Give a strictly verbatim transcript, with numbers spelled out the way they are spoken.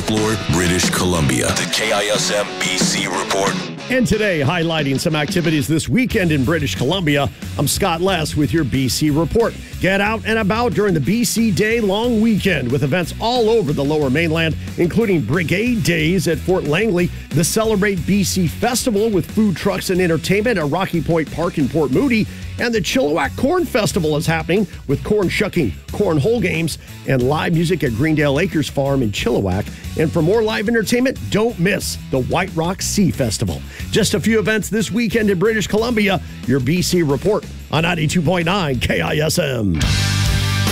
explore British Columbia. The K I S M B C Report. And today, highlighting some activities this weekend in British Columbia, I'm Scott Less with your B C Report. Get out and about during the B C Day long weekend with events all over the Lower Mainland, including Brigade Days at Fort Langley, the Celebrate B C Festival with food trucks and entertainment at Rocky Point Park in Port Moody, and the Chilliwack Corn Festival is happening with corn shucking, cornhole games, and live music at Greendale Acres Farm in Chilliwack. And for more live entertainment, don't miss the White Rock Sea Festival. Just a few events this weekend in British Columbia. Your B C Report on ninety-two point nine K I S M.